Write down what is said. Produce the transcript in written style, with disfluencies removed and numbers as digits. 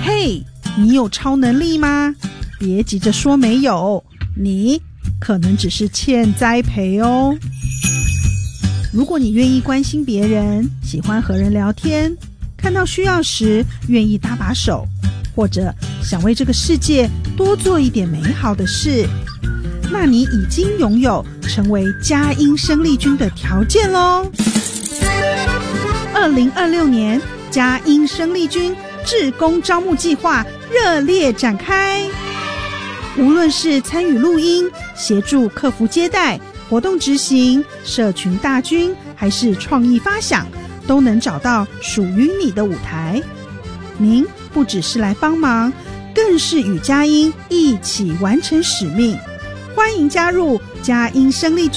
嘿，你有超能力吗？别急着说没有，你可能只是欠栽培哦。如果你愿意关心别人，喜欢和人聊天，看到需要时愿意搭把手，或者想为这个世界多做一点美好的事，那你已经拥有成为佳音生力军的条件咯。2026年佳音生力军志工招募计划热烈展开，无论是参与录音、协助客服接待、活动执行、社群大军，还是创意发想，都能找到属于你的舞台。您不只是来帮忙，更是与佳音一起完成使命。欢迎加入佳音生力军